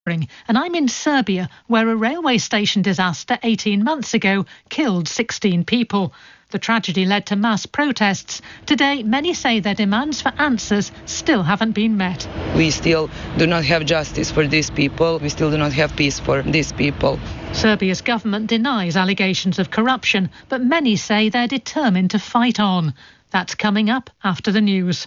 And I'm in Serbia, where a railway station disaster 18 months ago killed 16 people. The tragedy led to mass protests. Today, many say their demands for answers still haven't been met. We still do not have justice for these people. We still do not have peace for these people. Serbia's government denies allegations of corruption, but many say they're determined to fight on. That's coming up after the news.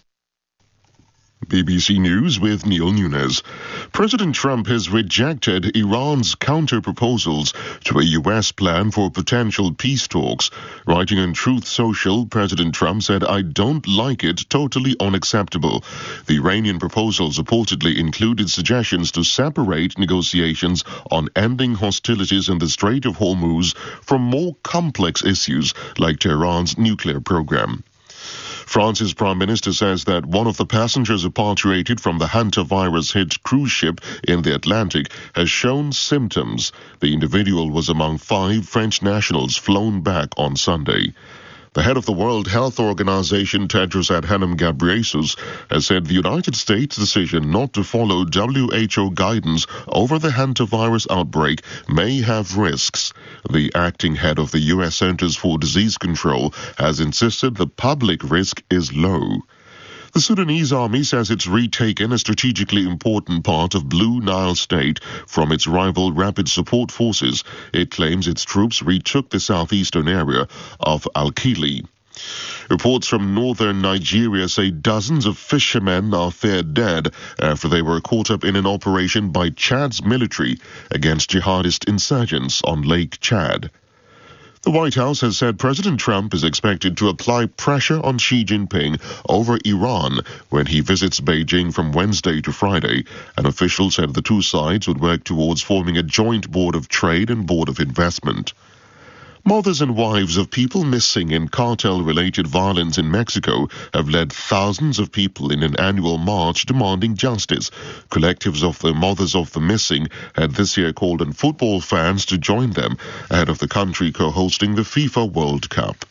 BBC News with Neil Nunes. President Trump has rejected Iran's counter-proposals to a US plan for potential peace talks. Writing on Truth Social, President Trump said, "I don't like it, totally unacceptable." The Iranian proposal supportedly included suggestions to separate negotiations on ending hostilities in the Strait of Hormuz from more complex issues like Tehran's nuclear program. France's Prime Minister says that one of the passengers repatriated from the hantavirus-hit cruise ship in the Atlantic has shown symptoms. The individual was among 5 French nationals flown back on Sunday. The head of the World Health Organization, Tedros Adhanom Ghebreyesus, has said the United States' decision not to follow WHO guidance over the hantavirus outbreak may have risks. The acting head of the U.S. Centers for Disease Control has insisted the public risk is low. The Sudanese army says it's retaken a strategically important part of Blue Nile State from its rival Rapid Support Forces. It claims its troops retook the southeastern area of Al-Kili. Reports from northern Nigeria say dozens of fishermen are feared dead after they were caught up in an operation by Chad's military against jihadist insurgents on Lake Chad. The White House has said President Trump is expected to apply pressure on Xi Jinping over Iran when he visits Beijing from Wednesday to Friday. An official said the two sides would work towards forming a joint board of trade and board of investment. Mothers and wives of people missing in cartel-related violence in Mexico have led thousands of people in an annual march demanding justice. Collectives of the mothers of the missing had this year called on football fans to join them ahead of the country co-hosting the FIFA World Cup.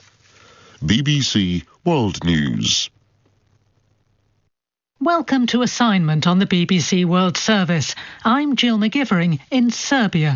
BBC World News. Welcome to Assignment on the BBC World Service. I'm Jill McGivering in Serbia.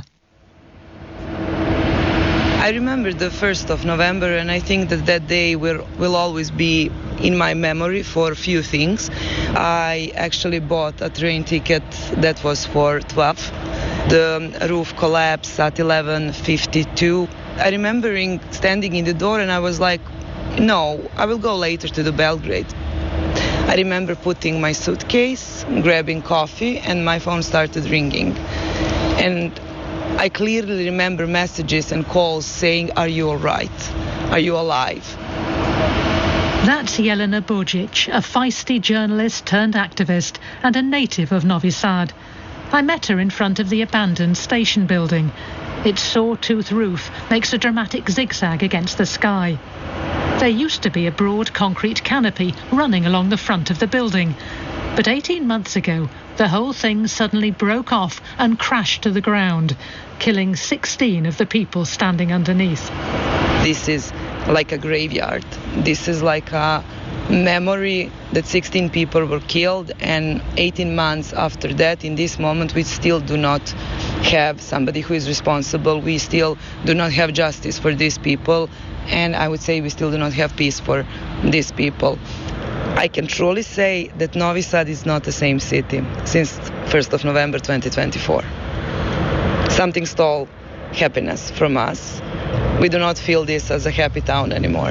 I remember the 1st of November, and I think that day will always be in my memory for a few things. I actually bought a train ticket that was for 12. The roof collapsed at 11:52. I remember standing in the door and I was like, no, I will go later to the Belgrade. I remember putting my suitcase, grabbing coffee, and my phone started ringing. And I clearly remember messages and calls saying, "Are you all right? Are you alive?" That's Jelena Bojic, a feisty journalist turned activist and a native of Novi Sad. I met her in front of the abandoned station building. Its saw-tooth roof makes a dramatic zigzag against the sky. There used to be a broad concrete canopy running along the front of the building. But 18 months ago, the whole thing suddenly broke off and crashed to the ground, killing 16 of the people standing underneath. This is like a graveyard. This is like a memory that 16 people were killed, and 18 months after that, in this moment, we still do not have somebody who is responsible. We still do not have justice for these people, and I would say we still do not have peace for these people. I can truly say that Novi Sad is not the same city since 1st of November 2024. Something stole happiness from us. We do not feel this as a happy town anymore.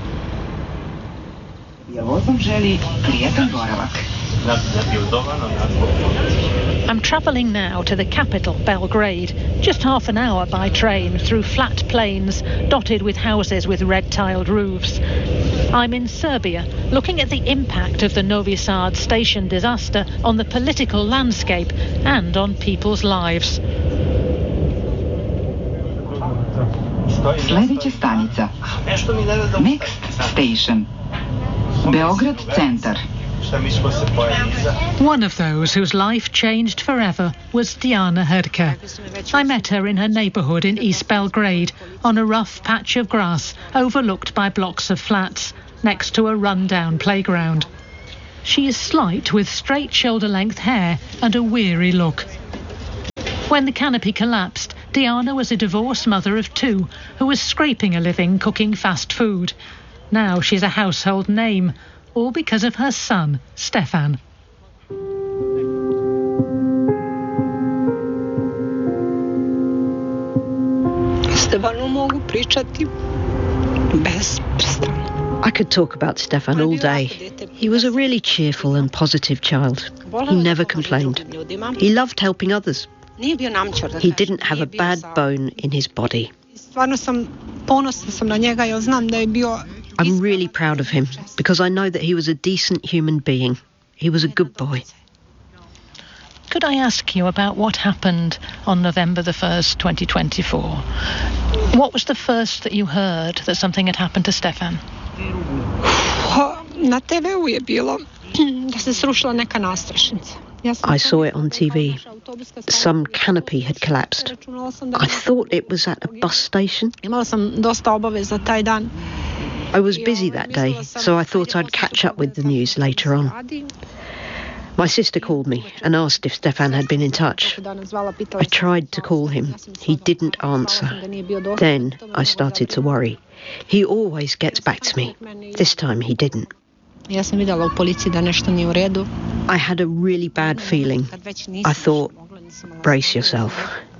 I'm travelling now to the capital, Belgrade, just half an hour by train through flat plains dotted with houses with red-tiled roofs. I'm in Serbia, looking at the impact of the Novi Sad station disaster on the political landscape and on people's lives. Sljedeća stanica. Next station. Beograd Centar. One of those whose life changed forever was Diana Hrdka. I met her in her neighbourhood in East Belgrade on a rough patch of grass overlooked by blocks of flats next to a run-down playground. She is slight with straight shoulder-length hair and a weary look. When the canopy collapsed, Diana was a divorced mother of 2 who was scraping a living cooking fast food. Now she's a household name, all because of her son, Stefan. I could talk about Stefan all day. He was a really cheerful and positive child. He never complained. He loved helping others. He didn't have a bad bone in his body. I'm really proud of him because I know that he was a decent human being. He was a good boy. Could I ask you about what happened on November the 1st, 2024? What was the first that you heard that something had happened to Stefan? I saw it on TV. Some canopy had collapsed. I thought it was at a bus station. I was busy that day, so I thought I'd catch up with the news later on. My sister called me and asked if Stefan had been in touch. I tried to call him. He didn't answer. Then I started to worry. He always gets back to me. This time he didn't. I had a really bad feeling. I thought, brace yourself.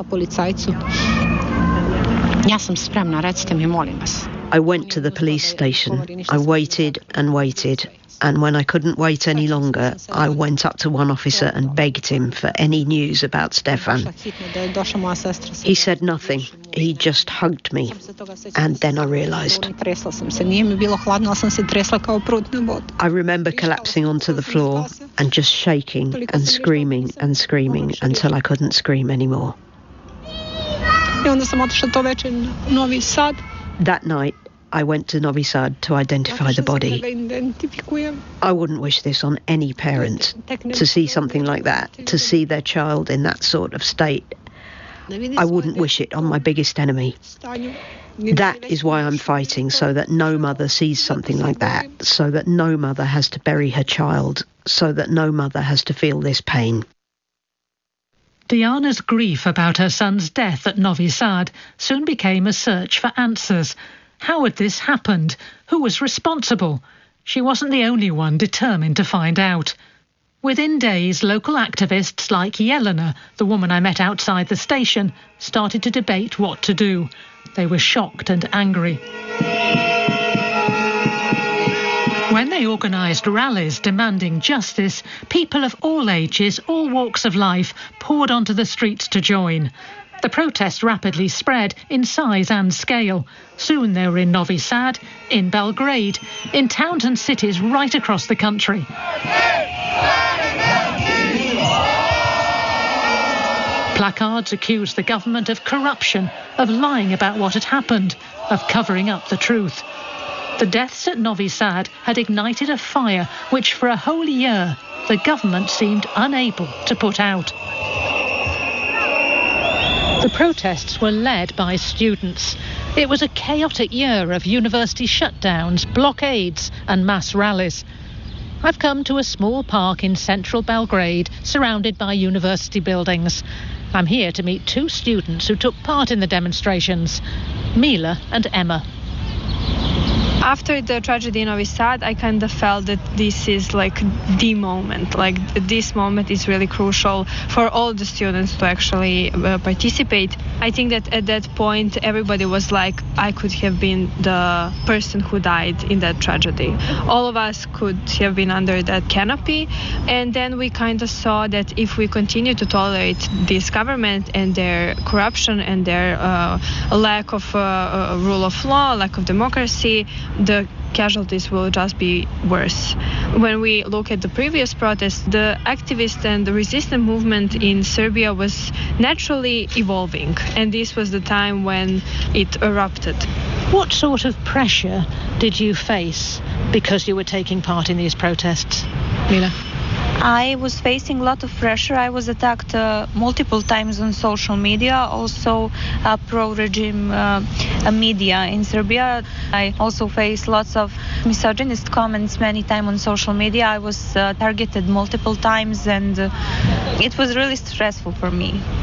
I went to the police station. I waited and waited. And when I couldn't wait any longer, I went up to one officer and begged him for any news about Stefan. He said nothing. He just hugged me. And then I realised. I remember collapsing onto the floor and just shaking and screaming until I couldn't scream anymore. That night, I went to Novi Sad to identify the body. I wouldn't wish this on any parent, to see something like that, to see their child in that sort of state. I wouldn't wish it on my biggest enemy. That is why I'm fighting, so that no mother sees something like that, so that no mother has to bury her child, so that no mother has to feel this pain. Diana's grief about her son's death at Novi Sad soon became a search for answers. How had this happened? Who was responsible? She wasn't the only one determined to find out. Within days, local activists like Jelena, the woman I met outside the station, started to debate what to do. They were shocked and angry. When they organised rallies demanding justice, people of all ages, all walks of life, poured onto the streets to join. The protests rapidly spread in size and scale. Soon they were in Novi Sad, in Belgrade, in towns and cities right across the country. Placards accused the government of corruption, of lying about what had happened, of covering up the truth. The deaths at Novi Sad had ignited a fire which for a whole year the government seemed unable to put out. The protests were led by students. It was a chaotic year of university shutdowns, blockades and mass rallies. I've come to a small park in central Belgrade, surrounded by university buildings. I'm here to meet 2 students who took part in the demonstrations, Mila and Emma. After the tragedy in Novi Sad, I kind of felt that this is like the moment. Like this moment is really crucial for all the students to actually participate. I think that at that point, everybody was like, I could have been the person who died in that tragedy. All of us could have been under that canopy. And then we kind of saw that if we continue to tolerate this government and their corruption and their lack of rule of law, lack of democracy, the casualties will just be worse. When we look at the previous protests, the activist and the resistance movement in Serbia was naturally evolving, and this was the time when it erupted. What sort of pressure did you face because you were taking part in these protests, Mila? I was facing a lot of pressure. I was attacked multiple times on social media, also pro-regime media in Serbia. I also faced lots of misogynist comments many times on social media. I was targeted multiple times, and it was really stressful for me.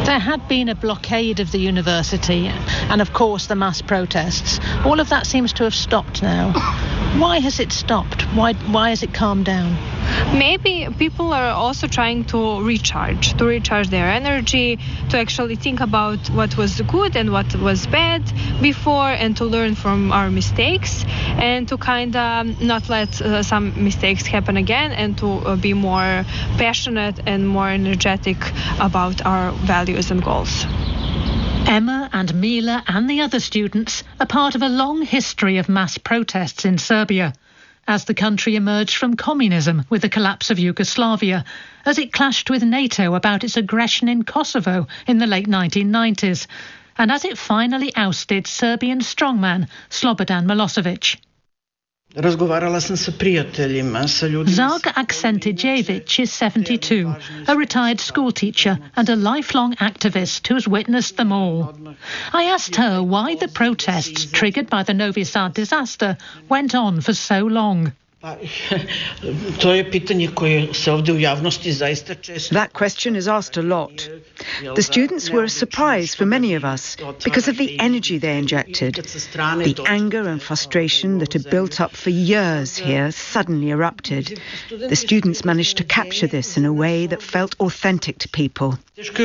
There had been a blockade of the university and, of course, the mass protests. All of that seems to have stopped now. Why has it stopped? Why has it calmed down? Maybe people are also trying to recharge their energy, to actually think about what was good and what was bad before, and to learn from our mistakes, and to kind of not let some mistakes happen again, and to be more passionate and more energetic about our values and goals. Emma and Mila and the other students are part of a long history of mass protests in Serbia, as the country emerged from communism with the collapse of Yugoslavia, as it clashed with NATO about its aggression in Kosovo in the late 1990s, and as it finally ousted Serbian strongman Slobodan Milosevic. Zag Aksentijevic is 72, a retired schoolteacher and a lifelong activist who's witnessed them all. I asked her why the protests triggered by the Novi Sad disaster went on for so long. That question is asked a lot. The students were a surprise for many of us because of the energy they injected. The anger and frustration that had built up for years here suddenly erupted. The students managed to capture this in a way that felt authentic to people.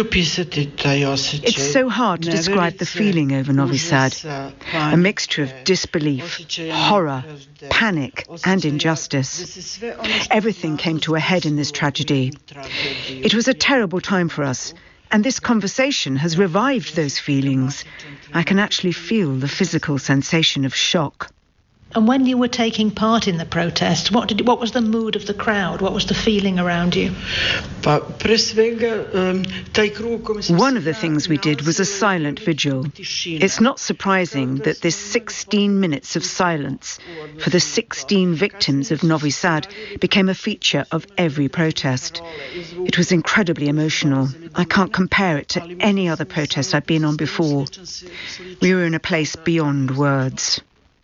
It's so hard to describe the feeling over Novi Sad. A mixture of disbelief, horror, panic and injustice. Everything came to a head in this tragedy. It was a terrible time for us, and this conversation has revived those feelings. I can actually feel the physical sensation of shock. And when you were taking part in the protest, what was the mood of the crowd? What was the feeling around you? One of the things we did was a silent vigil. It's not surprising that this 16 minutes of silence for the 16 victims of Novi Sad became a feature of every protest. It was incredibly emotional. I can't compare it to any other protest I've been on before. We were in a place beyond words.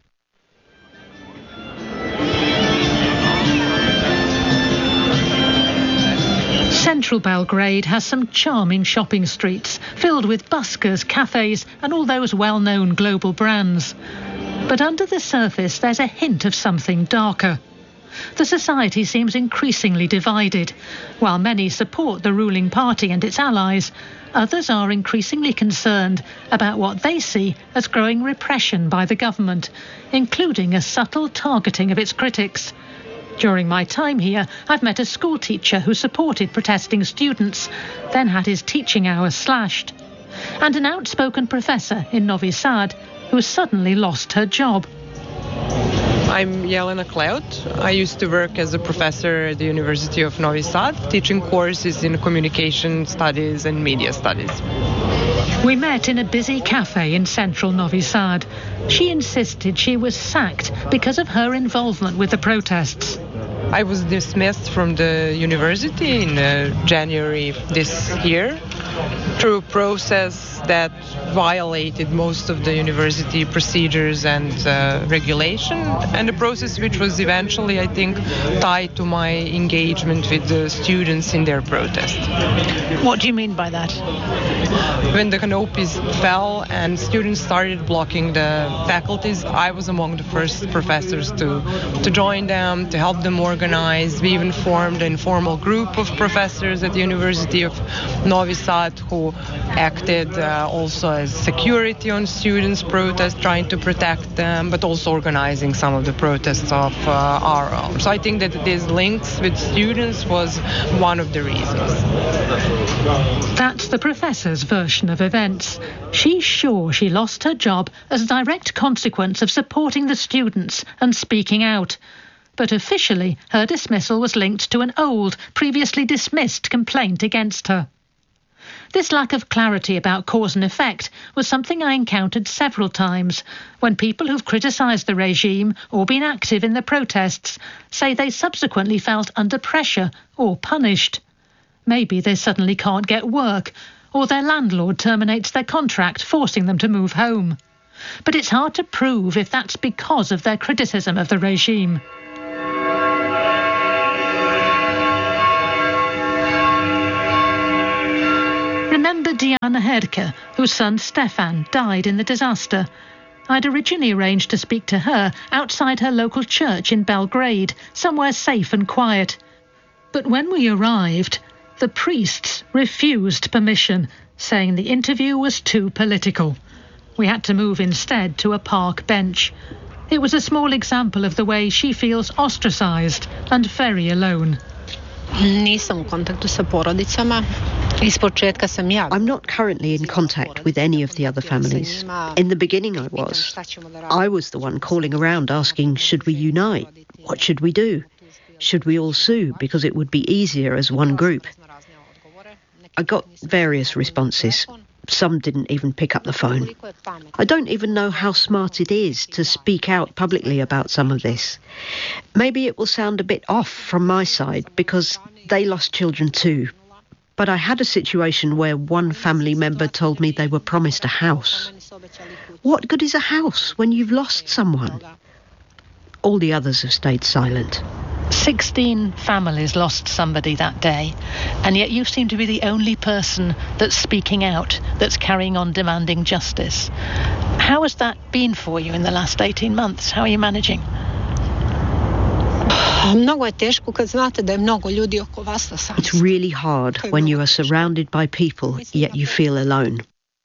Central Belgrade has some charming shopping streets filled with buskers, cafes and all those well-known global brands. But under the surface there's a hint of something darker. The society seems increasingly divided. While many support the ruling party and its allies, others are increasingly concerned about what they see as growing repression by the government, including a subtle targeting of its critics. During my time here, I've met a school teacher who supported protesting students, then had his teaching hours slashed, and an outspoken professor in Novi Sad who suddenly lost her job. I'm Jelena Kleut. I used to work as a professor at the University of Novi Sad, teaching courses in communication studies and media studies. We met in a busy cafe in central Novi Sad. She insisted she was sacked because of her involvement with the protests. I was dismissed from the university in January this year through a process that violated most of the university procedures and regulation, and a process which was eventually, I think, tied to my engagement with the students in their protest. What do you mean by that? When the canopies fell and students started blocking the faculties, I was among the first professors to join them, to help them organize. We even formed an informal group of professors at the University of Novi Sad who acted also as security on students' protests, trying to protect them, but also organizing some of the protests of our own. So I think that these links with students was one of the reasons. That's the professor's version of events. She's sure she lost her job as a direct consequence of supporting the students and speaking out. But officially, her dismissal was linked to an old, previously dismissed complaint against her. This lack of clarity about cause and effect was something I encountered several times when people who've criticised the regime or been active in the protests say they subsequently felt under pressure or punished. Maybe they suddenly can't get work, or their landlord terminates their contract, forcing them to move home. But it's hard to prove if that's because of their criticism of the regime. Remember Diana Herke, whose son Stefan died in the disaster. I'd originally arranged to speak to her outside her local church in Belgrade, somewhere safe and quiet. But when we arrived, the priests refused permission, saying the interview was too political. We had to move instead to a park bench. It was a small example of the way she feels ostracised and very alone. I'm not currently in contact with any of the other families. In the beginning I was. I was the one calling around asking, should we unite? What should we do? Should we all sue because it would be easier as one group? I got various responses. Some didn't even pick up the phone. I don't even know how smart it is to speak out publicly about some of this. Maybe it will sound a bit off from my side because they lost children too. But I had a situation where one family member told me they were promised a house. What good is a house when you've lost someone? All the others have stayed silent. 16 families lost somebody that day, and yet you seem to be the only person that's speaking out, that's carrying on demanding justice. How has that been for you in the last 18 months? How are you managing? It's really hard when you are surrounded by people, yet you feel alone.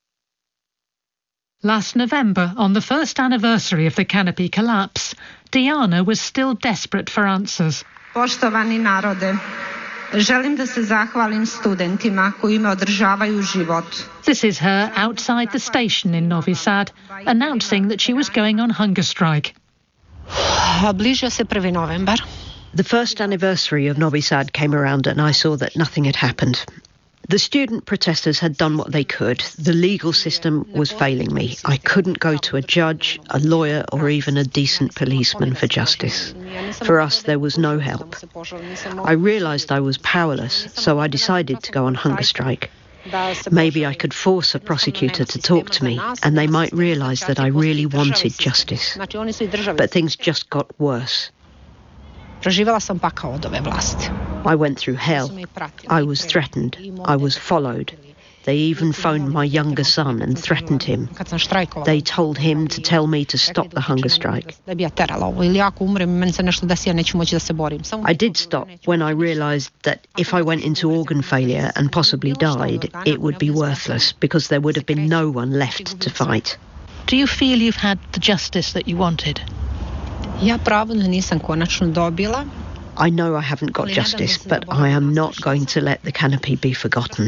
Last November, on the first anniversary of the canopy collapse, Diana was still desperate for answers. Poštovani narode, želim da se zahvalim studentima koji me održavaju život. This is her outside the station in Novi Sad, announcing that she was going on hunger strike. Bližio se 1. Novembar. The first anniversary of Novi Sad came around and I saw that nothing had happened. The student protesters had done what they could. The legal system was failing me. I couldn't go to a judge, a lawyer, or even a decent policeman for justice. For us, there was no help. I realised I was powerless, so I decided to go on hunger strike. Maybe I could force a prosecutor to talk to me, and they might realise that I really wanted justice. But things just got worse. I went through hell. I was threatened. I was followed. They even phoned my younger son and threatened him. They told him to tell me to stop the hunger strike. I did stop when I realised that if I went into organ failure and possibly died, it would be worthless because there would have been no one left to fight. Do you feel you've had the justice that you wanted? I know I haven't got justice, but I am not going to let the canopy be forgotten.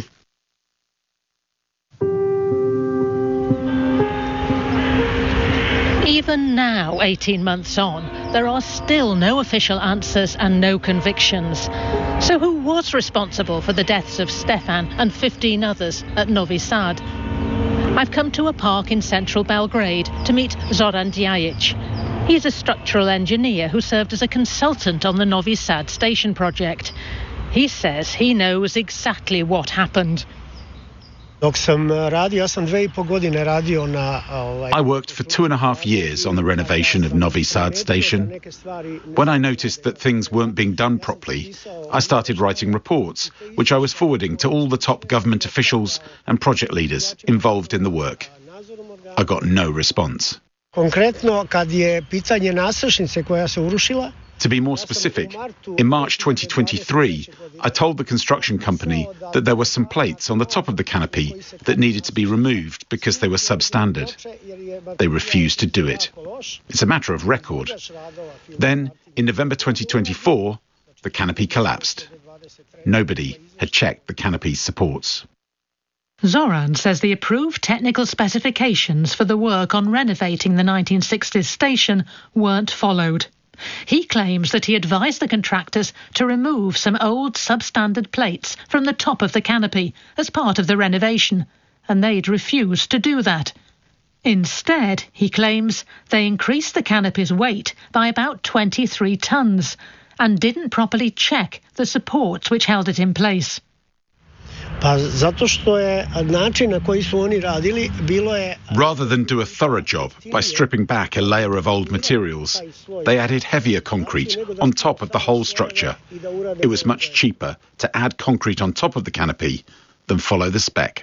Even now, 18 months on, there are still no official answers and no convictions. So who was responsible for the deaths of Stefan and 15 others at Novi Sad? I've come to a park in central Belgrade to meet Zoran Djajic. He's a structural engineer who served as a consultant on the Novi Sad station project. He says he knows exactly what happened. I worked for 2.5 years on the renovation of Novi Sad station. When I noticed that things weren't being done properly, I started writing reports, which I was forwarding to all the top government officials and project leaders involved in the work. I got no response. To be more specific, in March 2023, I told the construction company that there were some plates on the top of the canopy that needed to be removed because they were substandard. They refused to do it. It's a matter of record. Then, in November 2024, the canopy collapsed. Nobody had checked the canopy's supports. Zoran says the approved technical specifications for the work on renovating the 1960s station weren't followed. He claims that he advised the contractors to remove some old substandard plates from the top of the canopy as part of the renovation, and they'd refused to do that. Instead, he claims, they increased the canopy's weight by about 23 tons and didn't properly check the supports which held it in place. Rather than do a thorough job by stripping back a layer of old materials, they added heavier concrete on top of the whole structure. It was much cheaper to add concrete on top of the canopy than follow the spec.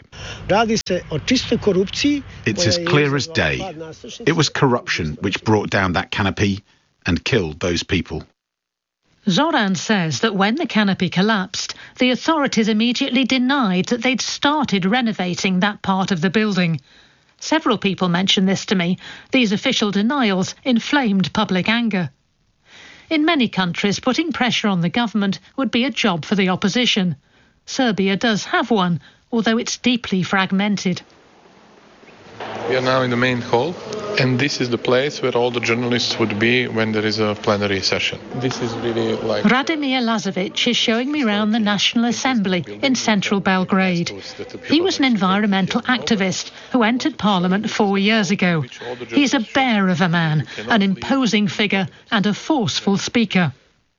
It's as clear as day. It was corruption which brought down that canopy and killed those people. Zoran says that when the canopy collapsed, the authorities immediately denied that they'd started renovating that part of the building. Several people mentioned this to me. These official denials inflamed public anger. In many countries, putting pressure on the government would be a job for the opposition. Serbia does have one, although it's deeply fragmented. We are now in the main hall, and this is the place where all the journalists would be when there is a plenary session. This is really like... Radomir Lazovic is showing me around the National Assembly in central Belgrade. He was an environmental activist who entered Parliament 4 years ago. He's a bear of a man, an imposing figure and a forceful speaker.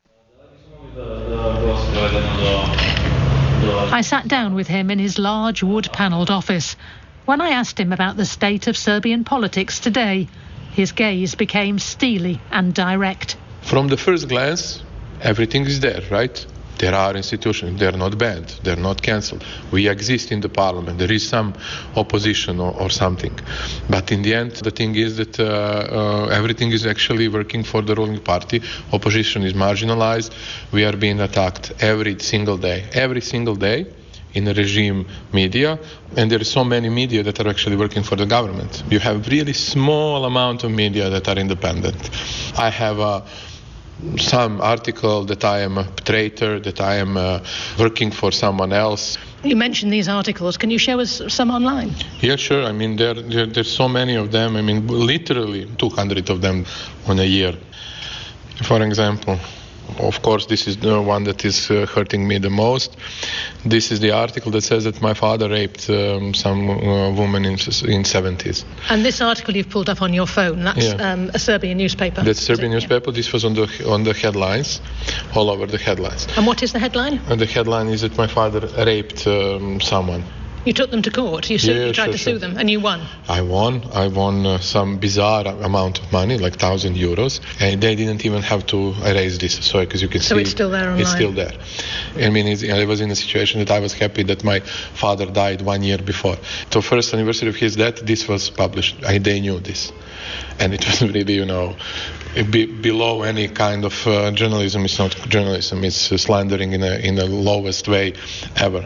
I sat down with him in his large wood-panelled office. When I asked him about the state of Serbian politics today, his gaze became steely and direct. From the first glance, everything is there, right? There are institutions, they're not banned, they're not cancelled. We exist in the parliament, there is some opposition or something. But in the end, the thing is that everything is actually working for the ruling party. Opposition is marginalized. We are being attacked every single day in the regime media, and there are so many media that are actually working for the government. You have really small amount of media that are independent. I have some article that I am a traitor, that I am working for someone else. You mentioned these articles. Can you show us some online? Yeah, sure. I mean, there's so many of them. I mean, literally 200 of them on a year. For example, of course, this is the one that is hurting me the most. This is the article that says that my father raped some woman in 70s. And this article you've pulled up on your phone, that's a Serbian newspaper? That's a Serbian newspaper. Yeah. This was on the headlines, all over the headlines. And what is the headline? And the headline is that my father raped someone. You took them to court? You tried to sue them, and you won? I won some bizarre amount of money, like €1,000, and they didn't even have to erase this. So, because you can see... So it's still there online? It's still there. I mean, I was in a situation that I was happy that my father died 1 year before. The first anniversary of his death, this was published. They knew this. And it was really, below any kind of journalism. It's not journalism, it's slandering in the lowest way ever.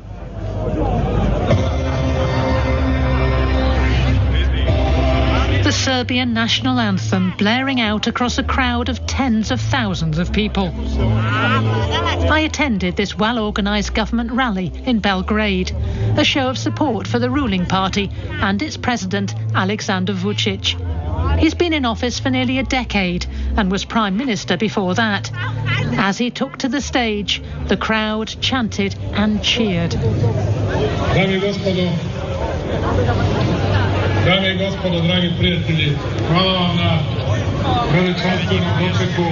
The Serbian national anthem blaring out across a crowd of tens of thousands of people. I attended this well-organised government rally in Belgrade, a show of support for the ruling party and its president, Aleksandar Vučić. He's been in office for nearly a decade and was Prime Minister before that. As he took to the stage, the crowd chanted and cheered. Dame I gospodo, dragi prijatelji, hvala vam na veličanstvenom dočeku.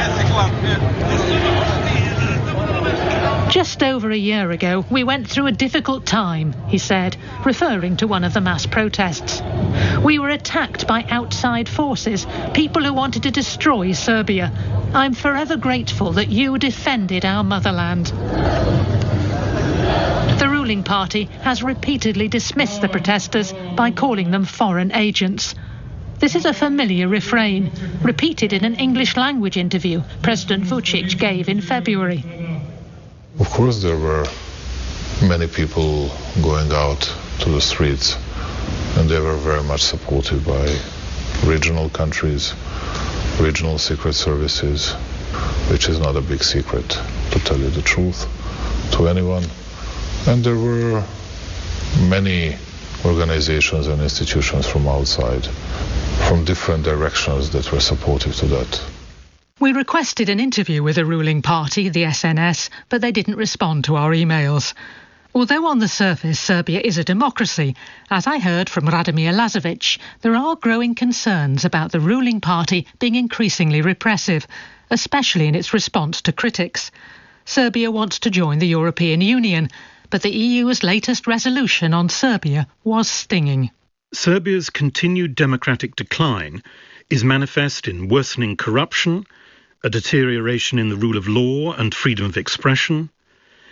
Just over a year ago, we went through a difficult time, he said, referring to one of the mass protests. We were attacked by outside forces, people who wanted to destroy Serbia. I'm forever grateful that you defended our motherland. The ruling party has repeatedly dismissed the protesters by calling them foreign agents. This is a familiar refrain, repeated in an English language interview President Vučić gave in February. Of course there were many people going out to the streets, and they were very much supported by regional countries, regional secret services, which is not a big secret, to tell you the truth, to anyone. And there were many organizations and institutions from outside, from different directions, that were supportive to that. We requested an interview with the ruling party, the SNS, but they didn't respond to our emails. Although on the surface Serbia is a democracy, as I heard from Radomir Lazovic, there are growing concerns about the ruling party being increasingly repressive, especially in its response to critics. Serbia wants to join the European Union, but the EU's latest resolution on Serbia was stinging. Serbia's continued democratic decline is manifest in worsening corruption, a deterioration in the rule of law and freedom of expression,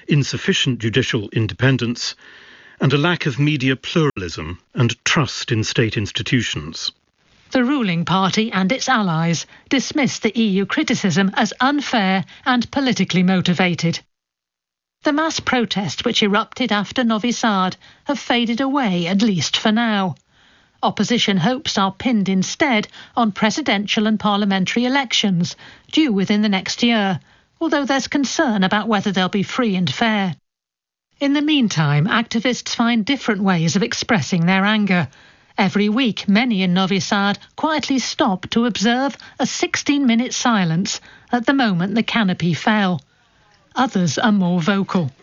insufficient judicial independence, and a lack of media pluralism and trust in state institutions. The ruling party and its allies dismissed the EU criticism as unfair and politically motivated. The mass protests which erupted after Novi Sad have faded away, at least for now. Opposition hopes are pinned instead on presidential and parliamentary elections, due within the next year, although there's concern about whether they'll be free and fair. In the meantime, activists find different ways of expressing their anger. Every week, many in Novi Sad quietly stop to observe a 16-minute silence at the moment the canopy fell. Others are more vocal.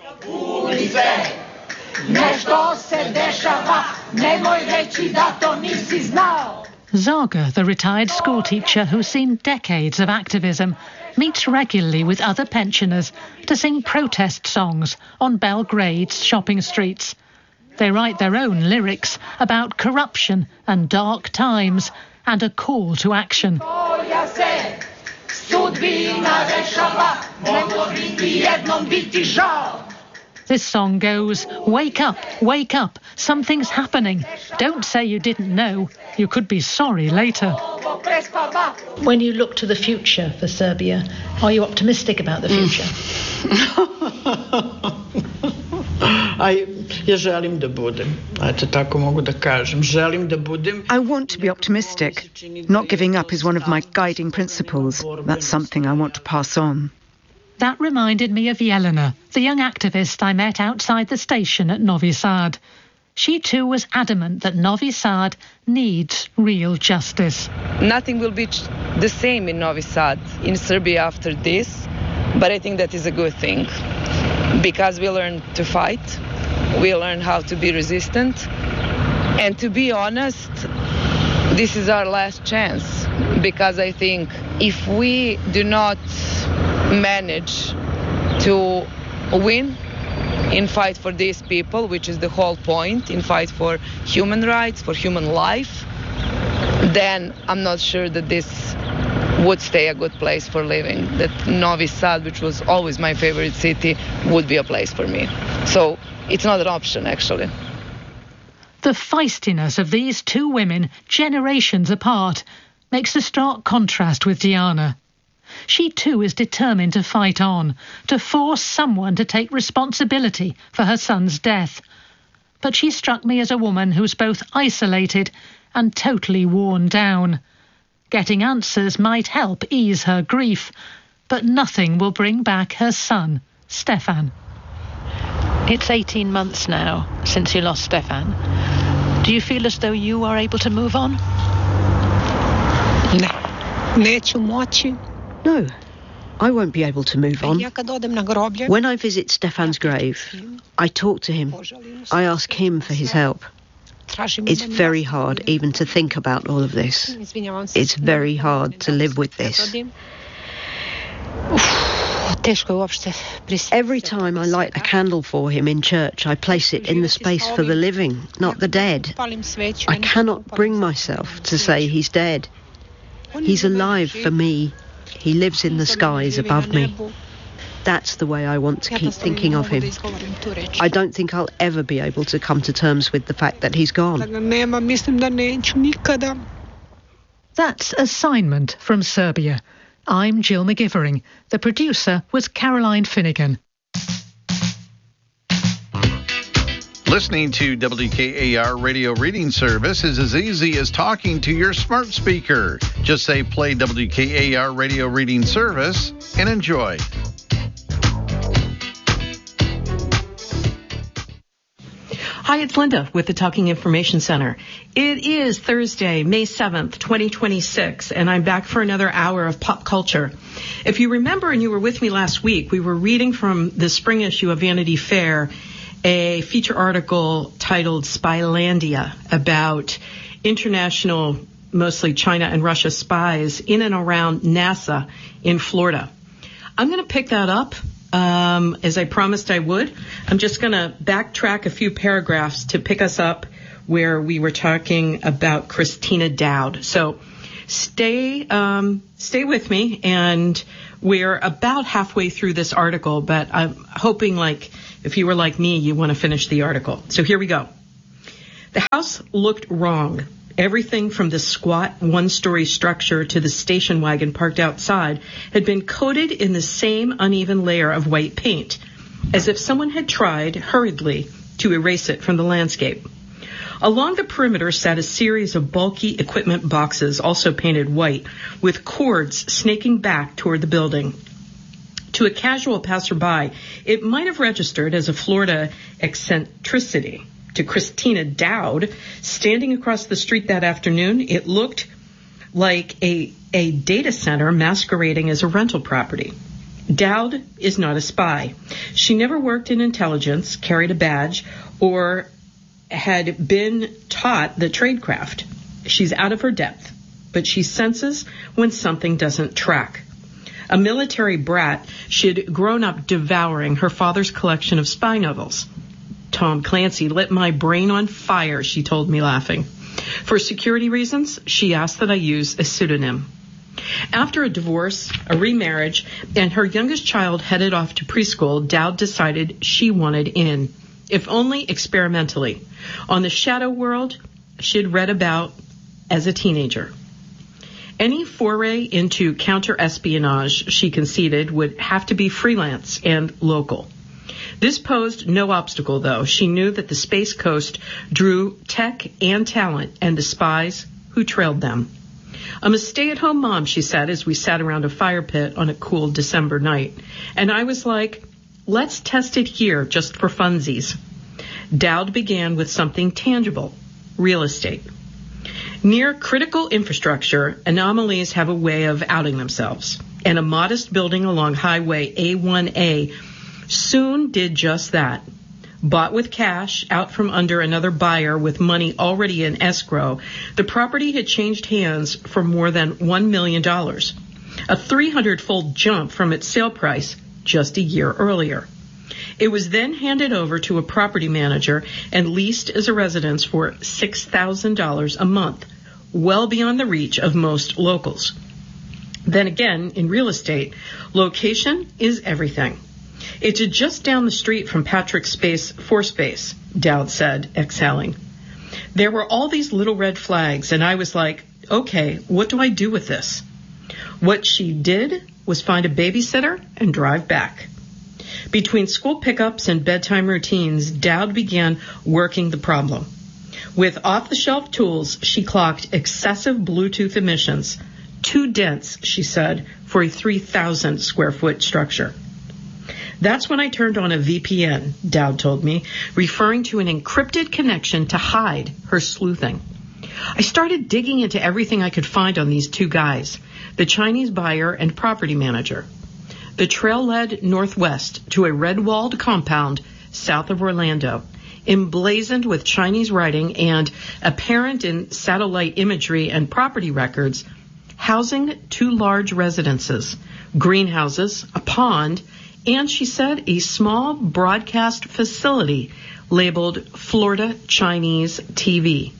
Zaga, the retired schoolteacher who's seen decades of activism, meets regularly with other pensioners to sing protest songs on Belgrade's shopping streets. They write their own lyrics about corruption and dark times and a call to action. This song goes, wake up, something's happening. Don't say you didn't know, you could be sorry later. When you look to the future for Serbia, are you optimistic about the future? I want to be optimistic. Not giving up is one of my guiding principles. That's something I want to pass on. That reminded me of Jelena, the young activist I met outside the station at Novi Sad. She too was adamant that Novi Sad needs real justice. Nothing will be the same in Novi Sad, in Serbia after this, but I think that is a good thing. Because we learn to fight, we learn how to be resistant, and to be honest, this is our last chance. Because I think if we do not manage to win in fight for these people, which is the whole point, in fight for human rights, for human life, then I'm not sure that this would stay a good place for living, that Novi Sad, which was always my favorite city, would be a place for me. So it's not an option, actually. The feistiness of these two women, generations apart, makes a stark contrast with Diana. She too is determined to fight on, to force someone to take responsibility for her son's death. But she struck me as a woman who's both isolated and totally worn down. Getting answers might help ease her grief, but nothing will bring back her son, Stefan. It's 18 months now since you lost Stefan. Do you feel as though you are able to move on? No, I won't be able to move on. When I visit Stefan's grave, I talk to him. I ask him for his help. It's very hard even to think about all of this. It's very hard to live with this. Every time I light a candle for him in church, I place it in the space for the living, not the dead. I cannot bring myself to say he's dead. He's alive for me. He lives in the skies above me. That's the way I want to keep thinking of him. I don't think I'll ever be able to come to terms with the fact that he's gone. That's Assignment from Serbia. I'm Jill McGivering. The producer was Caroline Finnegan. Listening to WKAR Radio Reading Service is as easy as talking to your smart speaker. Just say play WKAR Radio Reading Service and enjoy. Hi, it's Linda with the Talking Information Center. It is Thursday, May 7th, 2026, and I'm back for another hour of pop culture. If you remember and you were with me last week, we were reading from the spring issue of Vanity Fair a feature article titled Spylandia about international, mostly China and Russia spies in and around NASA in Florida. I'm going to pick that up. As I promised I would. I'm just going to backtrack a few paragraphs to pick us up where we were talking about Christina Dowd. So Stay with me, and we're about halfway through this article, but I'm hoping, like, if you were like me, you want to finish the article. So here we go. The house looked wrong. Everything from the squat one-story structure to the station wagon parked outside had been coated in the same uneven layer of white paint, as if someone had tried hurriedly to erase it from the landscape. Along the perimeter sat a series of bulky equipment boxes, also painted white, with cords snaking back toward the building. To a casual passerby, it might have registered as a Florida eccentricity. To Christina Dowd, standing across the street that afternoon, it looked like a data center masquerading as a rental property. Dowd is not a spy. She never worked in intelligence, carried a badge, or had been taught the tradecraft. She's out of her depth, but she senses when something doesn't track. A military brat, she had grown up devouring her father's collection of spy novels. Tom Clancy lit my brain on fire, she told me, laughing. For security reasons, she asked that I use a pseudonym. After a divorce, a remarriage, and her youngest child headed off to preschool, Dowd decided she wanted in, if only experimentally, on the shadow world she'd read about as a teenager. Any foray into counter-espionage, she conceded, would have to be freelance and local. This posed no obstacle, though. She knew that the Space Coast drew tech and talent, and the spies who trailed them. I'm a stay-at-home mom, she said, as we sat around a fire pit on a cool December night. And I was like, let's test it here, just for funsies. Dowd began with something tangible, real estate. Near critical infrastructure, anomalies have a way of outing themselves. And a modest building along Highway A1A soon did just that. Bought with cash out from under another buyer with money already in escrow, the property had changed hands for more than $1 million, a 300-fold jump from its sale price just a year earlier. It was then handed over to a property manager and leased as a residence for $6,000 a month, well beyond the reach of most locals. Then again, in real estate, location is everything. It's just down the street from Patrick's Force Base, Dowd said, exhaling. There were all these little red flags, and I was like, okay, what do I do with this? What she did was find a babysitter and drive back. Between school pickups and bedtime routines, Dowd began working the problem. With off-the-shelf tools, she clocked excessive Bluetooth emissions. Too dense, she said, for a 3,000 square foot structure. That's when I turned on a VPN, Dowd told me, referring to an encrypted connection to hide her sleuthing. I started digging into everything I could find on these two guys, the Chinese buyer and property manager. The trail led northwest to a red-walled compound south of Orlando, emblazoned with Chinese writing and apparent in satellite imagery and property records, housing two large residences, greenhouses, a pond, and, she said, a small broadcast facility labeled Florida Chinese TV.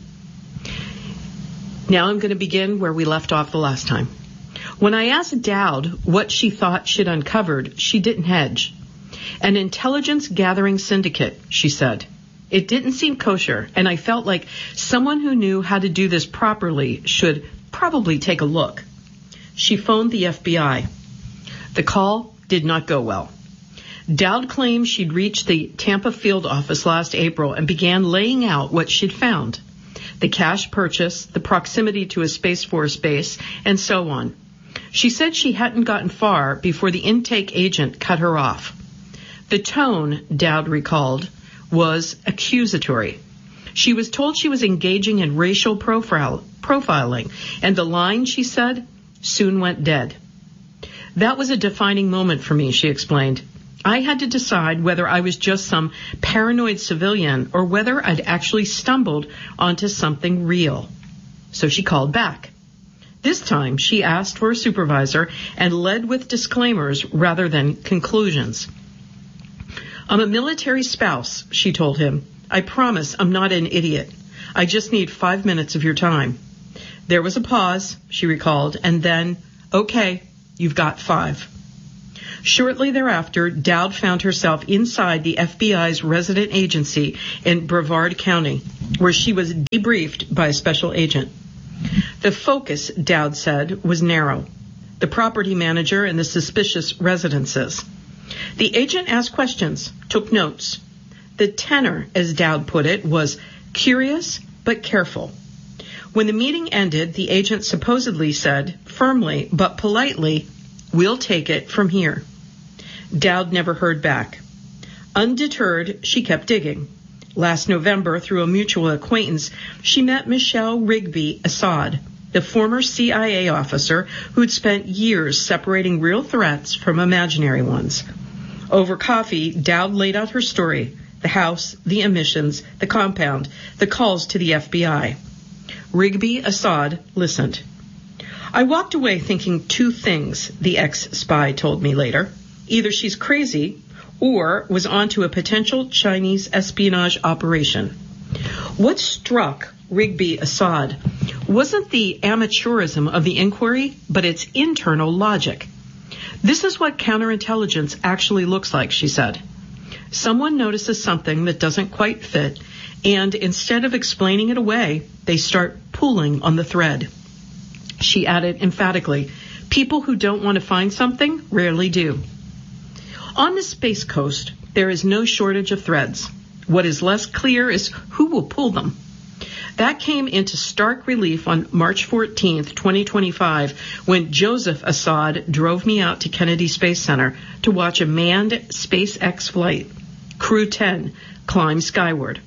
Now I'm going to begin where we left off the last time. When I asked Dowd what she thought she'd uncovered, she didn't hedge. An intelligence gathering syndicate, she said. It didn't seem kosher, and I felt like someone who knew how to do this properly should probably take a look. She phoned the FBI. The call did not go well. Dowd claimed she'd reached the Tampa field office last April and began laying out what she'd found. The cash purchase, the proximity to a Space Force base, and so on. She said she hadn't gotten far before the intake agent cut her off. The tone, Dowd recalled, was accusatory. She was told she was engaging in racial profiling, and the line, she said, soon went dead. That was a defining moment for me, she explained. I had to decide whether I was just some paranoid civilian or whether I'd actually stumbled onto something real. So she called back. This time, she asked for a supervisor and led with disclaimers rather than conclusions. I'm a military spouse, she told him. I promise I'm not an idiot. I just need 5 minutes of your time. There was a pause, she recalled, and then, okay, you've got 5. Shortly thereafter, Dowd found herself inside the FBI's resident agency in Brevard County, where she was debriefed by a special agent. The focus, Dowd said, was narrow: the property manager and the suspicious residences. The agent asked questions, took notes. The tenor, as Dowd put it, was curious but careful. When the meeting ended, the agent supposedly said, firmly but politely, "We'll take it from here." Dowd never heard back. Undeterred, she kept digging. Last November, through a mutual acquaintance, she met Michelle Rigby Assad, the former CIA officer who'd spent years separating real threats from imaginary ones. Over coffee, Dowd laid out her story: the house, the emissions, the compound, the calls to the FBI. Rigby Assad listened. "I walked away thinking 2 things," the ex-spy told me later. Either she's crazy or was onto a potential Chinese espionage operation. What struck Rigby Assad wasn't the amateurism of the inquiry, but its internal logic. "This is what counterintelligence actually looks like," she said. Someone notices something that doesn't quite fit, and instead of explaining it away, they start pulling on the thread. She added emphatically, "People who don't want to find something rarely do." On the Space Coast, there is no shortage of threads. What is less clear is who will pull them. That came into stark relief on March 14th, 2025, when Joseph Assad drove me out to Kennedy Space Center to watch a manned SpaceX flight, Crew 10, climb skyward,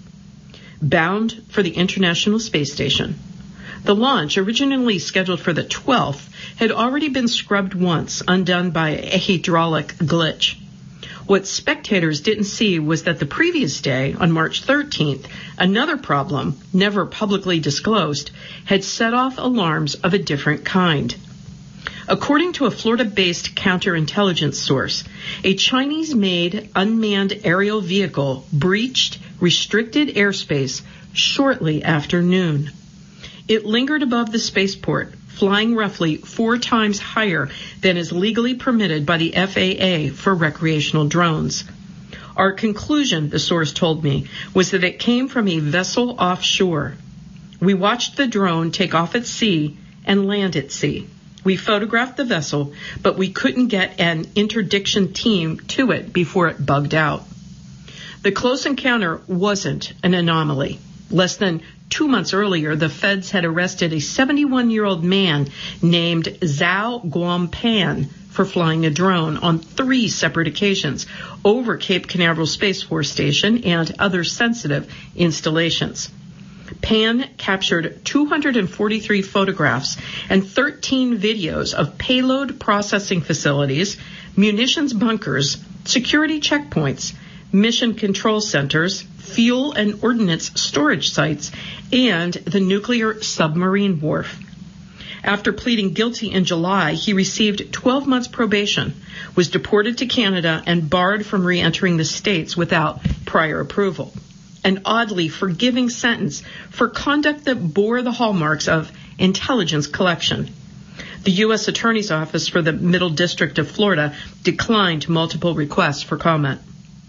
bound for the International Space Station. The launch, originally scheduled for the 12th, had already been scrubbed once, undone by a hydraulic glitch. What spectators didn't see was that the previous day, on March 13th, another problem, never publicly disclosed, had set off alarms of a different kind. According to a Florida-based counterintelligence source, a Chinese-made unmanned aerial vehicle breached restricted airspace shortly after noon. It lingered above the spaceport, flying roughly 4 times higher than is legally permitted by the FAA for recreational drones. Our conclusion, the source told me, was that it came from a vessel offshore. We watched the drone take off at sea and land at sea. We photographed the vessel, but we couldn't get an interdiction team to it before it bugged out. The close encounter wasn't an anomaly. Less than 2 months earlier, the feds had arrested a 71-year-old man named Zhao Guangpan for flying a drone on 3 separate occasions over Cape Canaveral Space Force Station and other sensitive installations. Pan captured 243 photographs and 13 videos of payload processing facilities, munitions bunkers, security checkpoints, mission control centers, fuel and ordnance storage sites, and the nuclear submarine wharf. After pleading guilty in July, he received 12 months probation, was deported to Canada, and barred from re-entering the States without prior approval. An oddly forgiving sentence for conduct that bore the hallmarks of intelligence collection. The U.S. Attorney's Office for the Middle District of Florida declined multiple requests for comment.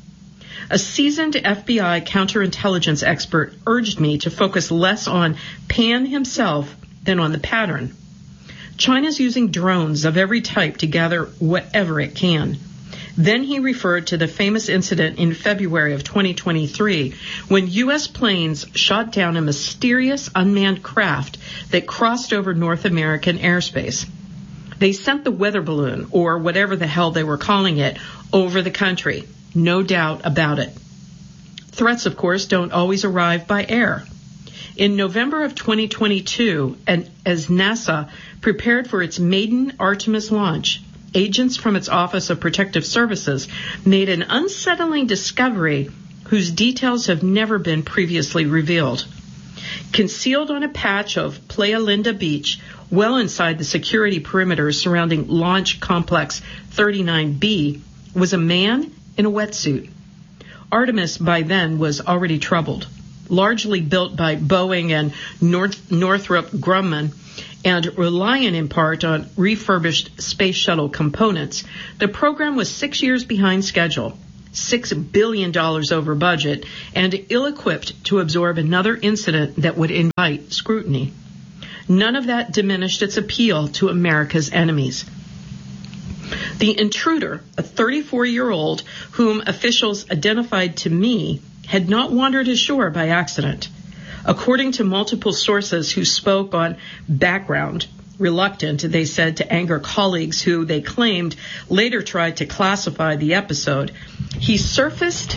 A seasoned FBI counterintelligence expert urged me to focus less on Pan himself than on the pattern. China's using drones of every type to gather whatever it can. Then he referred to the famous incident in February of 2023 when U.S. planes shot down a mysterious unmanned craft that crossed over North American airspace. They sent the weather balloon, or whatever the hell they were calling it, over the country. No doubt about it. Threats, of course, don't always arrive by air. In November of 2022, and as NASA prepared for its maiden Artemis launch, agents from its Office of Protective Services made an unsettling discovery whose details have never been previously revealed. Concealed on a patch of Playa Linda Beach, well inside the security perimeter surrounding Launch Complex 39B, was a man in a wetsuit. Artemis by then was already troubled. largely built by Boeing and Northrop Grumman, and reliant in part on refurbished space shuttle components, the program was 6 years behind schedule, $6 billion over budget, and ill-equipped to absorb another incident that would invite scrutiny. None of that diminished its appeal to America's enemies. The intruder, a 34-year-old whom officials identified to me, had not wandered ashore by accident. According to multiple sources who spoke on background, reluctant, they said, to anger colleagues who they claimed later tried to classify the episode, he surfaced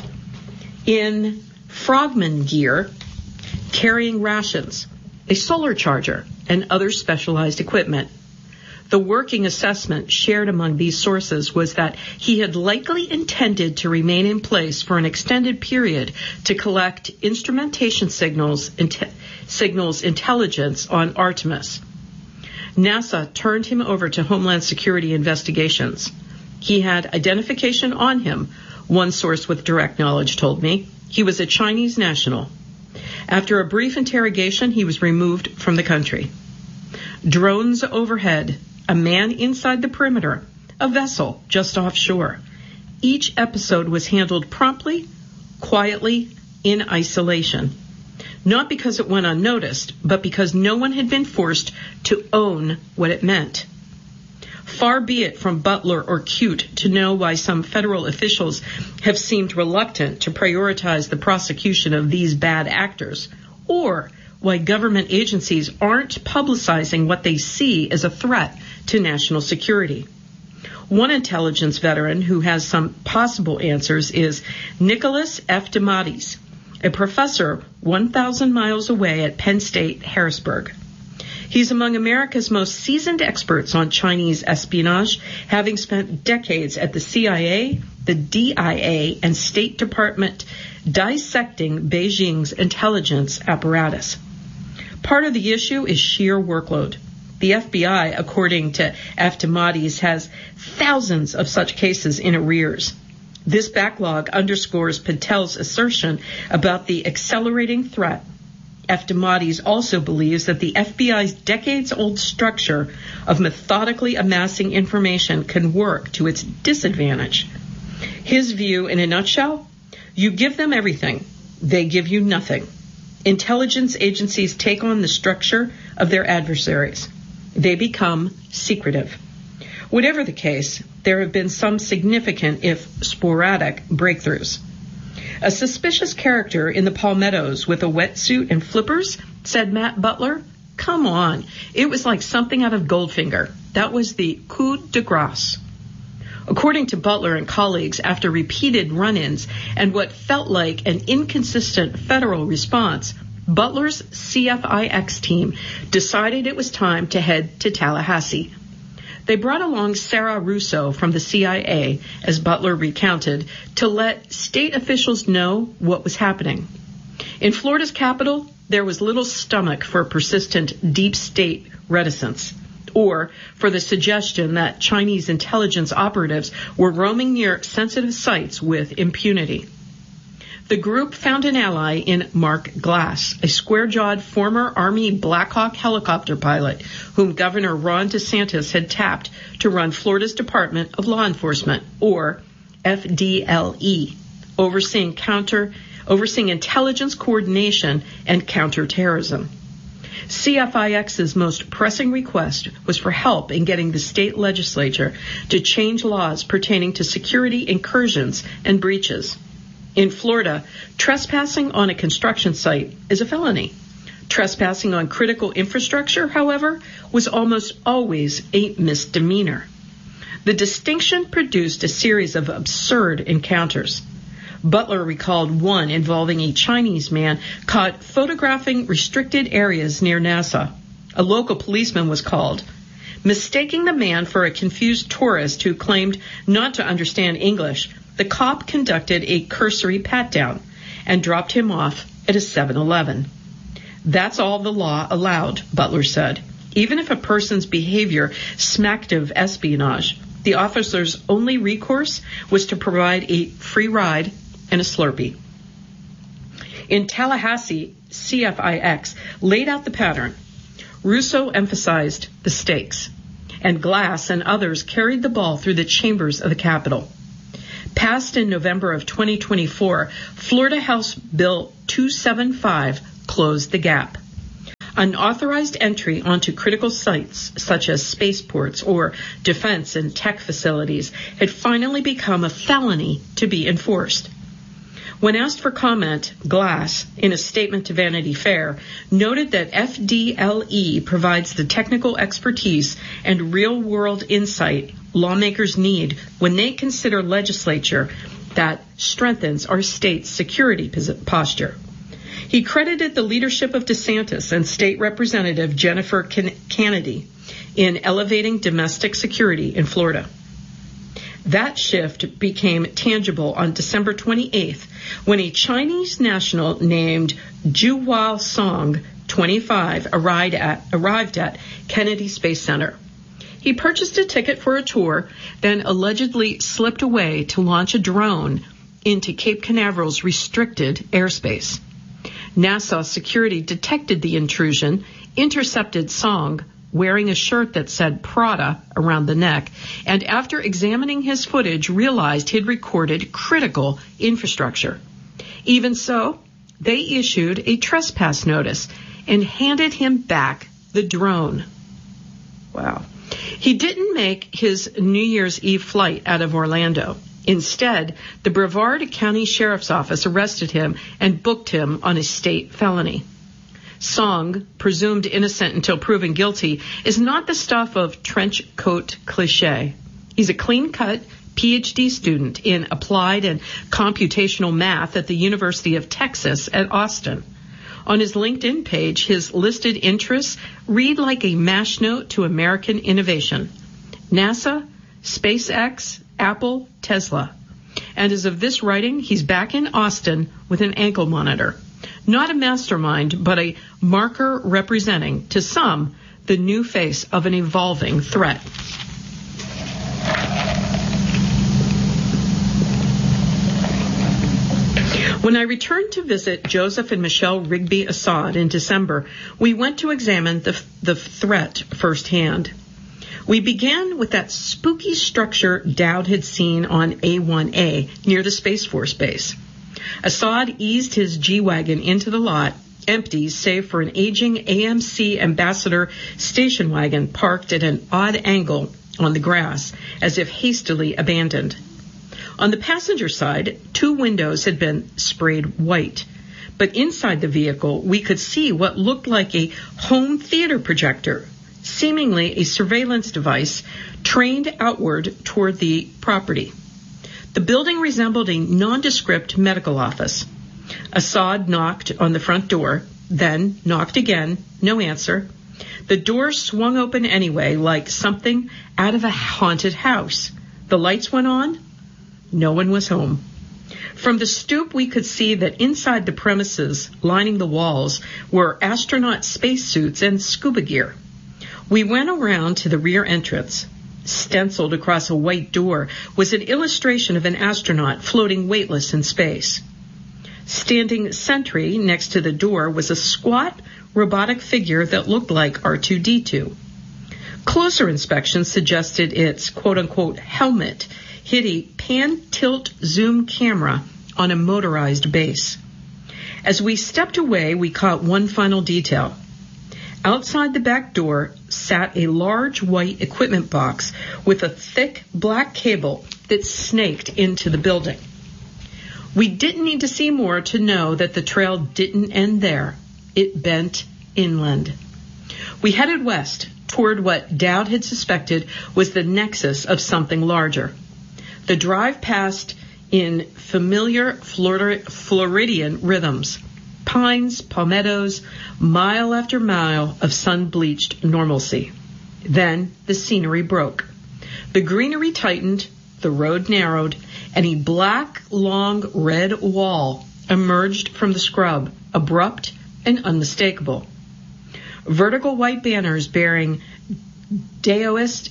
in frogman gear, carrying rations, a solar charger, and other specialized equipment. The working assessment shared among these sources was that he had likely intended to remain in place for an extended period to collect instrumentation signals intelligence on Artemis. NASA turned him over to Homeland Security investigations. He had identification on him, one source with direct knowledge told me. He was a Chinese national. After a brief interrogation, he was removed from the country. Drones overhead, a man inside the perimeter, a vessel just offshore. Each episode was handled promptly, quietly, in isolation. Not because it went unnoticed, but because no one had been forced to own what it meant. Far be it from Butler or Cute to know why some federal officials have seemed reluctant to prioritize the prosecution of these bad actors, or why government agencies aren't publicizing what they see as a threat to national security. One intelligence veteran who has some possible answers is Nicholas F. DeMatteis, a professor 1,000 miles away at Penn State, Harrisburg. He's among America's most seasoned experts on Chinese espionage, having spent decades at the CIA, the DIA, and State Department dissecting Beijing's intelligence apparatus. Part of the issue is sheer workload. The FBI, according to F. DeMatteis, has thousands of such cases in arrears. This backlog underscores Patel's assertion about the accelerating threat. F. DeMatteis also believes that the FBI's decades-old structure of methodically amassing information can work to its disadvantage. His view, in a nutshell, you give them everything, they give you nothing. Intelligence agencies take on the structure of their adversaries. They become secretive. Whatever the case, there have been some significant, if sporadic, breakthroughs. A suspicious character in the Palmettos with a wetsuit and flippers, said Matt Butler. Come on, it was like something out of Goldfinger. That was the coup de grace. According to Butler and colleagues, after repeated run-ins and what felt like an inconsistent federal response, Butler's CFIX team decided it was time to head to Tallahassee. They brought along Sarah Russo from the CIA, as Butler recounted, to let state officials know what was happening. In Florida's capital, there was little stomach for persistent deep state reticence, or for the suggestion that Chinese intelligence operatives were roaming near sensitive sites with impunity. The group found an ally in Mark Glass, a square-jawed former Army Black Hawk helicopter pilot whom Governor Ron DeSantis had tapped to run Florida's Department of Law Enforcement, or FDLE, overseeing intelligence coordination and counterterrorism. CFIX's most pressing request was for help in getting the state legislature to change laws pertaining to security incursions and breaches. In Florida, trespassing on a construction site is a felony. Trespassing on critical infrastructure, however, was almost always a misdemeanor. The distinction produced a series of absurd encounters. Butler recalled one involving a Chinese man caught photographing restricted areas near NASA. A local policeman was called. Mistaking the man for a confused tourist who claimed not to understand English, the cop conducted a cursory pat-down and dropped him off at a 7-Eleven. That's all the law allowed, Butler said. Even if a person's behavior smacked of espionage, the officer's only recourse was to provide a free ride and a Slurpee. In Tallahassee, CFIX laid out the pattern. Russo emphasized the stakes, and Glass and others carried the ball through the chambers of the Capitol. Passed in November of 2024, Florida House Bill 275 closed the gap. Unauthorized entry onto critical sites, such as spaceports or defense and tech facilities, had finally become a felony to be enforced. When asked for comment, Glass, in a statement to Vanity Fair, noted that FDLE provides the technical expertise and real-world insight lawmakers need when they consider legislature that strengthens our state's security posture. He credited the leadership of DeSantis and State Representative Jennifer Kennedy in elevating domestic security in Florida. That shift became tangible on December 28th when a Chinese national named Zhuhua Song, 25, arrived at Kennedy Space Center. He purchased a ticket for a tour, then allegedly slipped away to launch a drone into Cape Canaveral's restricted airspace. NASA security detected the intrusion, intercepted Song, wearing a shirt that said Prada around the neck, and after examining his footage, realized he'd recorded critical infrastructure. Even so, they issued a trespass notice and handed him back the drone. Wow. He didn't make his New Year's Eve flight out of Orlando. Instead, the Brevard County Sheriff's Office arrested him and booked him on a state felony. Song, presumed innocent until proven guilty, is not the stuff of trench coat cliche. He's a clean-cut PhD student in applied and computational math at the University of Texas at Austin. On his LinkedIn page, his listed interests read like a mash note to American innovation: NASA, SpaceX, Apple, Tesla. And as of this writing, he's back in Austin with an ankle monitor. Not a mastermind, but a marker representing, to some, the new face of an evolving threat. When I returned to visit Joseph and Michelle Rigby Assad in December, we went to examine the threat firsthand. We began with that spooky structure Dowd had seen on A1A near the Space Force base. Assad eased his G-Wagon into the lot, empty save for an aging AMC Ambassador station wagon parked at an odd angle on the grass, as if hastily abandoned. On the passenger side, 2 windows had been sprayed white, but inside the vehicle we could see what looked like a home theater projector, seemingly a surveillance device trained outward toward the property. The building resembled a nondescript medical office. Assad knocked on the front door, then knocked again, no answer. The door swung open anyway, like something out of a haunted house. The lights went on. No one was home. From the stoop, we could see that inside the premises, lining the walls, were astronaut spacesuits and scuba gear. We went around to the rear entrance. Stenciled across a white door was an illustration of an astronaut floating weightless in space. Standing sentry next to the door was a squat, robotic figure that looked like R2-D2. Closer inspection suggested its quote-unquote helmet hid a pan-tilt-zoom camera on a motorized base. As we stepped away, we caught one final detail. Outside the back door sat a large white equipment box with a thick black cable that snaked into the building. We didn't need to see more to know that the trail didn't end there. It bent inland. We headed west toward what Dowd had suspected was the nexus of something larger. The drive passed in familiar Floridian rhythms. Pines, palmettos, mile after mile of sun-bleached normalcy. Then the scenery broke. The greenery tightened, the road narrowed, and a black, long red wall emerged from the scrub, abrupt and unmistakable. Vertical white banners bearing Daoist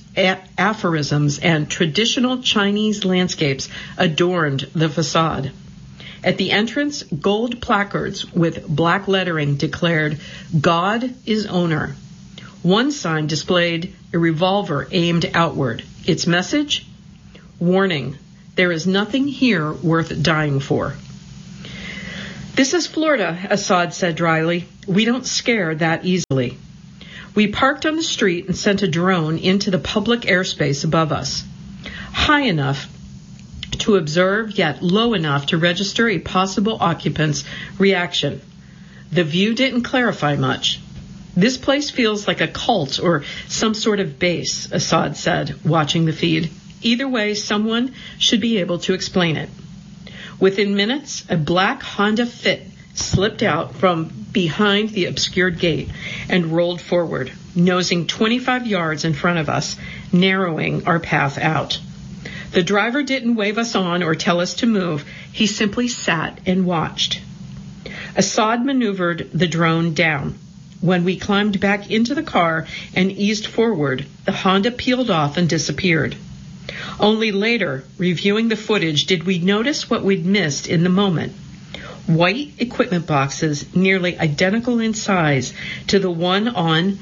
aphorisms and traditional Chinese landscapes adorned the facade. At the entrance, gold placards with black lettering declared, "God is owner." One sign displayed a revolver aimed outward. Its message? Warning, there is nothing here worth dying for. This is Florida, Assad said dryly. We don't scare that easily. We parked on the street and sent a drone into the public airspace above us, high enough to observe, yet low enough to register a possible occupant's reaction. The view didn't clarify much. This place feels like a cult or some sort of base, Assad said, watching the feed. Either way, someone should be able to explain it. Within minutes, a black Honda Fit slipped out from behind the obscured gate and rolled forward, nosing 25 yards in front of us, narrowing our path out. The driver didn't wave us on or tell us to move. He simply sat and watched. Assad maneuvered the drone down. When we climbed back into the car and eased forward, the Honda peeled off and disappeared. Only later, reviewing the footage, did we notice what we'd missed in the moment. White equipment boxes, nearly identical in size to the one on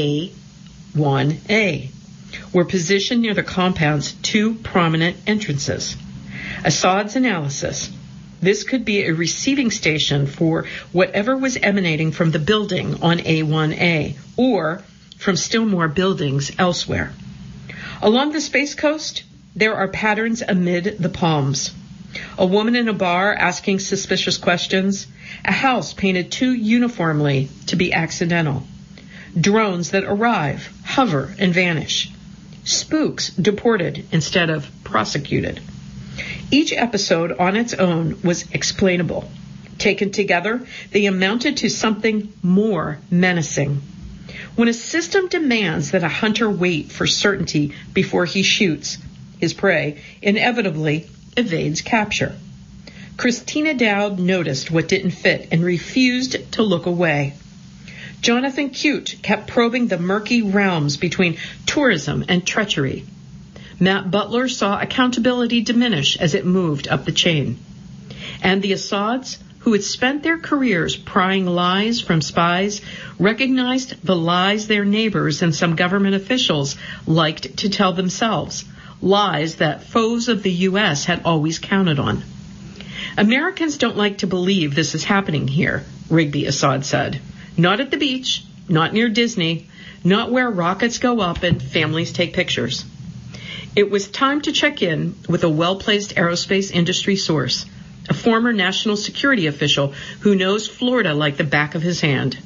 A1A, were positioned near the compound's two prominent entrances. Assad's analysis: this could be a receiving station for whatever was emanating from the building on A1A or from still more buildings elsewhere. Along the Space Coast, there are patterns amid the palms. A woman in a bar asking suspicious questions. A house painted too uniformly to be accidental. Drones that arrive, hover, and vanish. Spooks deported instead of prosecuted. Each episode on its own was explainable. Taken together, they amounted to something more menacing. When a system demands that a hunter wait for certainty before he shoots, his prey inevitably evades capture. Christina Dowd noticed what didn't fit and refused to look away. Jonathan Cute kept probing the murky realms between tourism and treachery. Matt Butler saw accountability diminish as it moved up the chain. And the Assads, who had spent their careers prying lies from spies, recognized the lies their neighbors and some government officials liked to tell themselves, lies that foes of the U.S. had always counted on. Americans don't like to believe this is happening here, Rigby Assad said. Not at the beach, not near Disney, not where rockets go up and families take pictures. It was time to check in with a well-placed aerospace industry source, a former national security official who knows Florida like the back of his hand.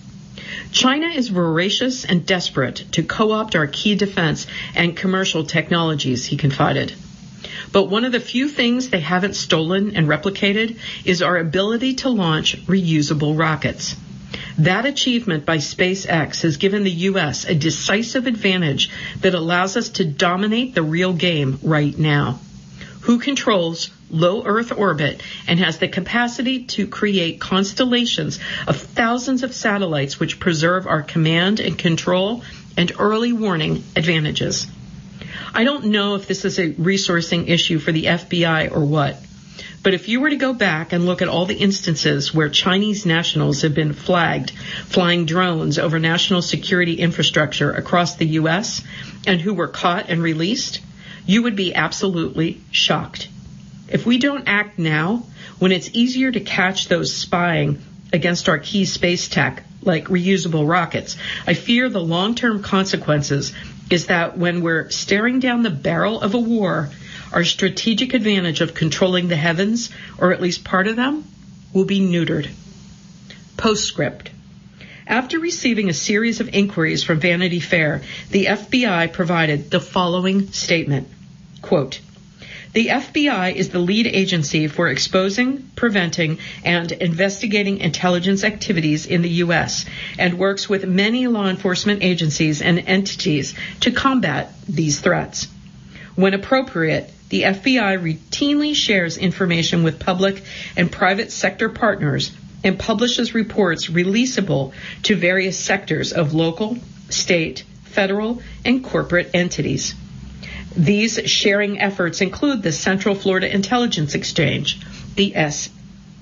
China is voracious and desperate to co-opt our key defense and commercial technologies, he confided. But one of the few things they haven't stolen and replicated is our ability to launch reusable rockets. That achievement by SpaceX has given the U.S. a decisive advantage that allows us to dominate the real game right now. Who controls low Earth orbit and has the capacity to create constellations of thousands of satellites which preserve our command and control and early warning advantages? I don't know if this is a resourcing issue for the FBI or what, but if you were to go back and look at all the instances where Chinese nationals have been flagged flying drones over national security infrastructure across the U.S. and who were caught and released, you would be absolutely shocked. If we don't act now, when it's easier to catch those spying against our key space tech, like reusable rockets, I fear the long-term consequences is that when we're staring down the barrel of a war, our strategic advantage of controlling the heavens, or at least part of them, will be neutered. Postscript. After receiving a series of inquiries from Vanity Fair, the FBI provided the following statement. Quote, the FBI is the lead agency for exposing, preventing, and investigating intelligence activities in the U.S. and works with many law enforcement agencies and entities to combat these threats. When appropriate, the FBI routinely shares information with public and private sector partners and publishes reports releasable to various sectors of local, state, federal, and corporate entities. These sharing efforts include the Central Florida Intelligence Exchange, the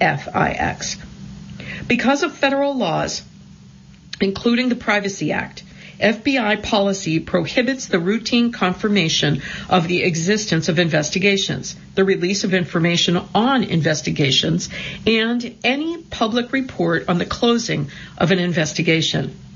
FIX. Because of federal laws, including the Privacy Act, FBI policy prohibits the routine confirmation of the existence of investigations, the release of information on investigations, and any public report on the closing of an investigation.